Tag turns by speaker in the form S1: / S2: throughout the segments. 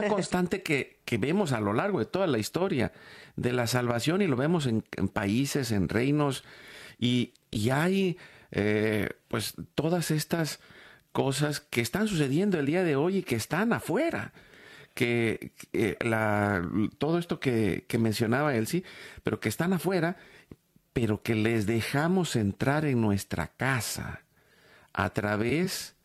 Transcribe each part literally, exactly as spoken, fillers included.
S1: una constante que, que vemos a lo largo de toda la historia de la salvación, y lo vemos en, en países, en reinos, y, y hay eh, pues todas estas cosas que están sucediendo el día de hoy y que están afuera. Que, que la, todo esto que, que mencionaba él, sí, pero que están afuera, pero que les dejamos entrar en nuestra casa a través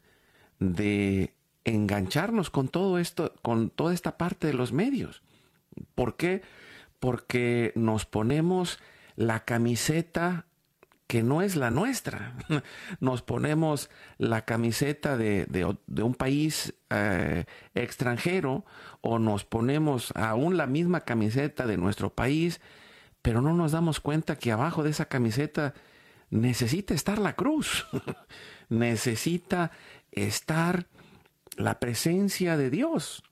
S1: de engancharnos con todo esto, con toda esta parte de los medios. ¿Por qué? Porque nos ponemos la camiseta que no es la nuestra. Nos ponemos la camiseta de, de, de un país eh, extranjero, o nos ponemos aún la misma camiseta de nuestro país, pero no nos damos cuenta que abajo de esa camiseta necesita estar la cruz. Necesita estar la presencia de Dios.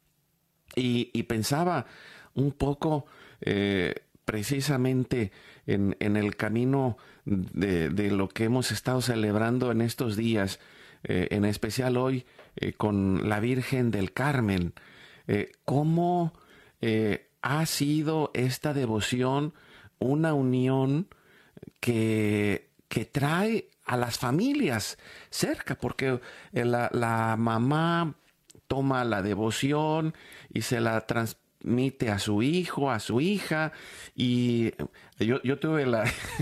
S1: Y, y pensaba un poco eh, precisamente en, en el camino de, de lo que hemos estado celebrando en estos días, eh, en especial hoy eh, con la Virgen del Carmen. Eh, cómo eh, ha sido esta devoción una unión que, que trae a las familias cerca, porque la, la mamá toma la devoción y se la transmite a su hijo, a su hija, y yo, yo tuve la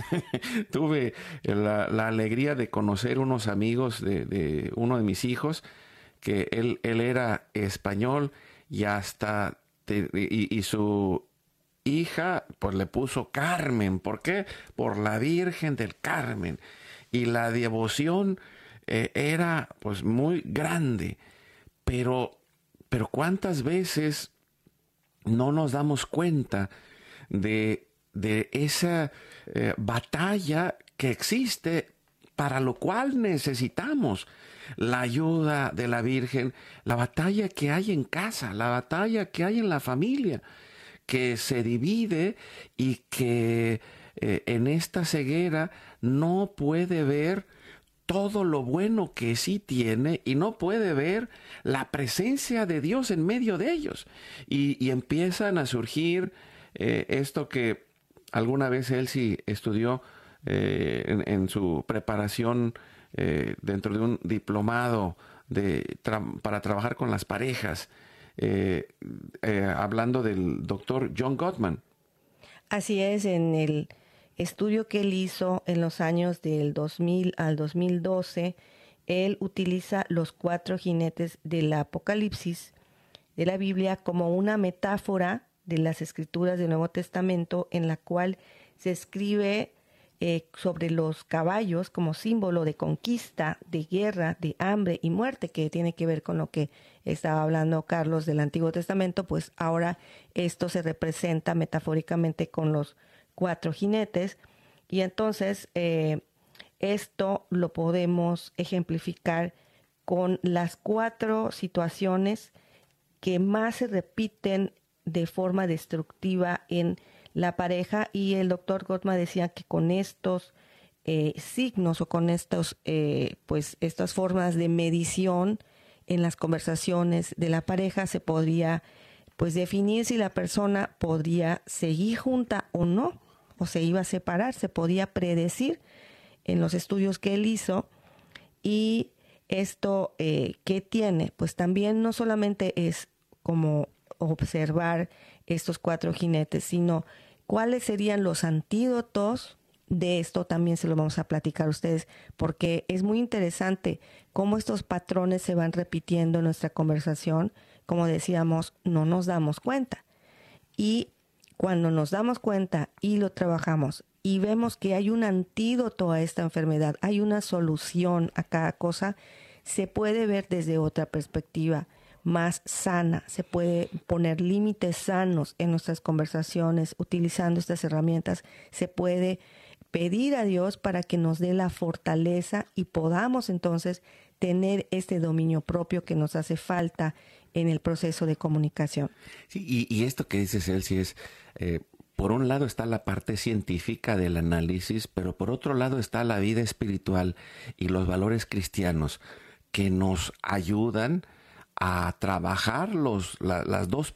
S1: tuve la, la alegría de conocer unos amigos de, de uno de mis hijos, que él, él era español, y hasta te, y, y su hija pues le puso Carmen. ¿Por qué? Por la Virgen del Carmen. Y la devoción eh, era pues muy grande. Pero, pero ¿cuántas veces no nos damos cuenta de, de esa eh, batalla que existe, para lo cual necesitamos la ayuda de la Virgen, la batalla que hay en casa, la batalla que hay en la familia, que se divide y que eh, en esta ceguera no puede ver todo lo bueno que sí tiene, y no puede ver la presencia de Dios en medio de ellos. Y, y empiezan a surgir eh, esto que alguna vez él sí estudió eh, en, en su preparación eh, dentro de un diplomado de, tra- para trabajar con las parejas. Eh, eh, hablando del doctor John Gottman.
S2: Así es, en el estudio que él hizo en los años del dos mil al dos mil doce, él utiliza los cuatro jinetes del Apocalipsis de la Biblia como una metáfora de las escrituras del Nuevo Testamento, en la cual se escribe Eh, sobre los caballos como símbolo de conquista, de guerra, de hambre y muerte, que tiene que ver con lo que estaba hablando Carlos del Antiguo Testamento. Pues ahora esto se representa metafóricamente con los cuatro jinetes, y entonces eh, esto lo podemos ejemplificar con las cuatro situaciones que más se repiten de forma destructiva en la pareja. Y el doctor Gottman decía que con estos eh, signos o con estos eh, pues estas formas de medición en las conversaciones de la pareja se podría pues definir si la persona podría seguir junta o no, o se iba a separar. Se podía predecir en los estudios que él hizo. Y esto eh, ¿qué tiene? Pues también no solamente es como observar estos cuatro jinetes, sino cuáles serían los antídotos de esto. También se lo vamos a platicar a ustedes, porque es muy interesante cómo estos patrones se van repitiendo en nuestra conversación. Como decíamos, no nos damos cuenta, y cuando nos damos cuenta y lo trabajamos y vemos que hay un antídoto a esta enfermedad, hay una solución a cada cosa, se puede ver desde otra perspectiva más sana. Se puede poner límites sanos en nuestras conversaciones utilizando estas herramientas. Se puede pedir a Dios para que nos dé la fortaleza y podamos entonces tener este dominio propio que nos hace falta en el proceso de comunicación.
S1: Sí, y, y esto que dices, Elsie, es eh, por un lado está la parte científica del análisis, pero por otro lado está la vida espiritual y los valores cristianos que nos ayudan a trabajar los, la, las dos